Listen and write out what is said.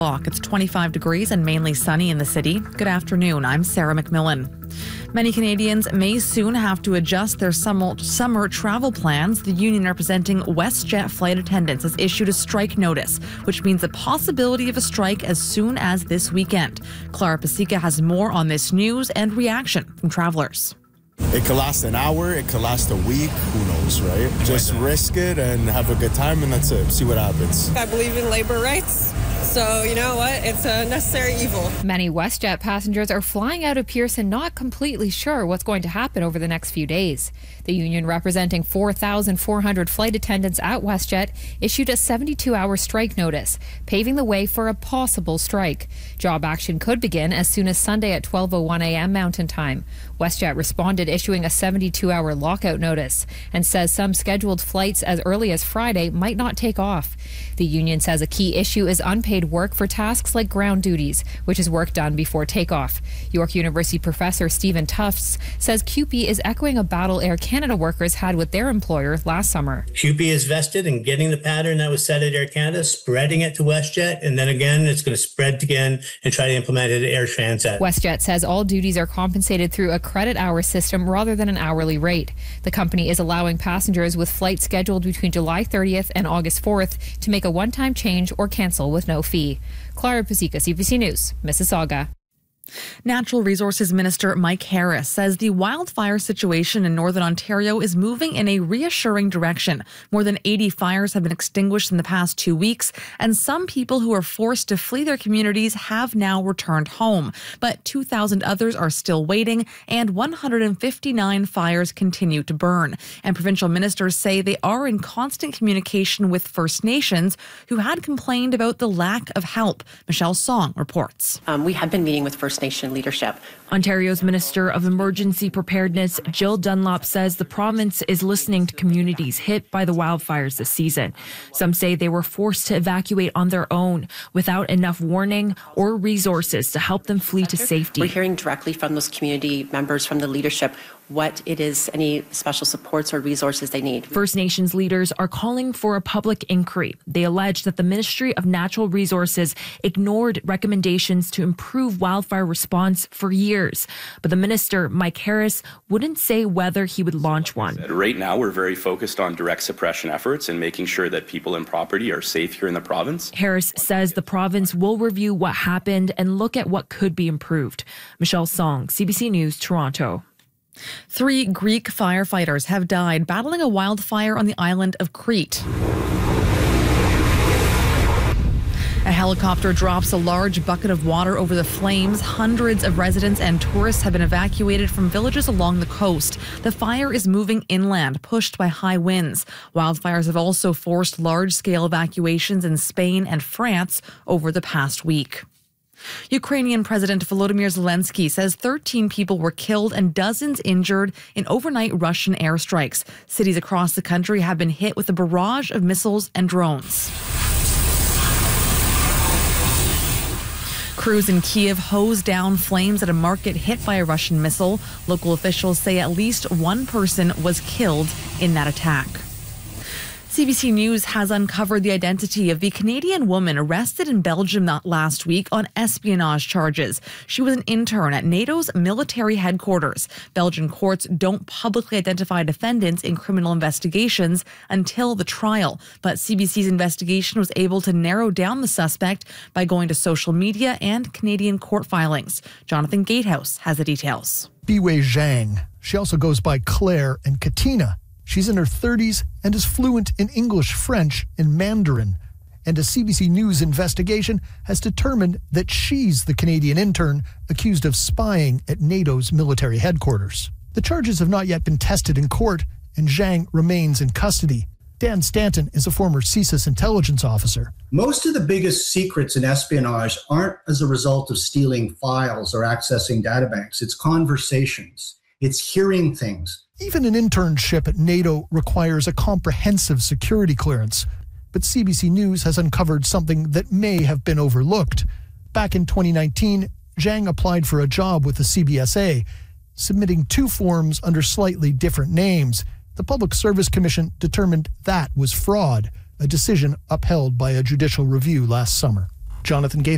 It's 25 degrees and mainly sunny in the city. Good afternoon. I'm Sarah McMillan. Many Canadians may soon have to adjust their summer travel plans. The union representing WestJet flight attendants has issued a strike notice, which means the possibility of a strike as soon as this weekend. Clara Pasica has more on this news and reaction from travelers. It could last an hour, it could last a week, who knows, right? Just risk it and have a good time, and that's it. See what happens. I believe in labor rights, so you know what? It's a necessary evil. Many WestJet passengers are flying out of Pearson not completely sure what's going to happen over the next few days. The union representing 4,400 flight attendants at WestJet issued a 72-hour strike notice, paving the way for a possible strike. Job action could begin as soon as Sunday at 12:01 a.m. Mountain Time. WestJet responded issuing a 72-hour lockout notice and says some scheduled flights as early as Friday might not take off. The union says a key issue is unpaid work for tasks like ground duties, which is work done before takeoff. York University professor Stephen Tufts says CUPE is echoing a battle Air Canada workers had with their employer last summer. CUPE is vested in getting the pattern that was set at Air Canada, spreading it to WestJet, and then again it's going to spread again and try to implement it at Air Transat. WestJet says all duties are compensated through a credit hour system rather than an hourly rate. The company is allowing passengers with flights scheduled between July 30th and August 4th to make a one-time change or cancel with no fee. Clara Pasica, CBC News, Mississauga. Natural Resources Minister Mike Harris says the wildfire situation in Northern Ontario is moving in a reassuring direction. More than 80 fires have been extinguished in the past 2 weeks, and some people who are forced to flee their communities have now returned home. But 2,000 others are still waiting, and 159 fires continue to burn. And provincial ministers say they are in constant communication with First Nations, who had complained about the lack of help. Michelle Song reports. We have been meeting with First Nation leadership. Ontario's Minister of Emergency Preparedness, Jill Dunlop, says the province is listening to communities hit by the wildfires this season. Some say they were forced to evacuate on their own without enough warning or resources to help them flee to safety. We're hearing directly from those community members, from the leadership, what it is, any special supports or resources they need. First Nations leaders are calling for a public inquiry. They allege that the Ministry of Natural Resources ignored recommendations to improve wildfire response for years. But the minister, Mike Harris, wouldn't say whether he would launch one. Right now, we're very focused on direct suppression efforts and making sure that people and property are safe here in the province. Harris says the province will review what happened and look at what could be improved. Michelle Song, CBC News, Toronto. 3 Greek firefighters have died battling a wildfire on the island of Crete. A helicopter drops a large bucket of water over the flames. Hundreds of residents and tourists have been evacuated from villages along the coast. The fire is moving inland, pushed by high winds. Wildfires have also forced large-scale evacuations in Spain and France over the past week. Ukrainian President Volodymyr Zelensky says 13 people were killed and dozens injured in overnight Russian airstrikes. Cities across the country have been hit with a barrage of missiles and drones. Crews in Kyiv hosed down flames at a market hit by a Russian missile. Local officials say at least one person was killed in that attack. CBC News has uncovered the identity of the Canadian woman arrested in Belgium last week on espionage charges. She was an intern at NATO's military headquarters. Belgian courts don't publicly identify defendants in criminal investigations until the trial. But CBC's investigation was able to narrow down the suspect by going to social media and Canadian court filings. Jonathan Gatehouse has the details. Biwei Zhang. She also goes by Claire and Katina. She's in her 30s and is fluent in English, French, and Mandarin. And a CBC News investigation has determined that she's the Canadian intern accused of spying at NATO's military headquarters. The charges have not yet been tested in court, and Zhang remains in custody. Dan Stanton is a former CSIS intelligence officer. Most of the biggest secrets in espionage aren't as a result of stealing files or accessing databanks. It's conversations. It's hearing things. Even an internship at NATO requires a comprehensive security clearance. But CBC News has uncovered something that may have been overlooked. Back in 2019, Zhang applied for a job with the CBSA, submitting 2 forms under slightly different names. The Public Service Commission determined that was fraud, a decision upheld by a judicial review last summer. Jonathan Gatehouse.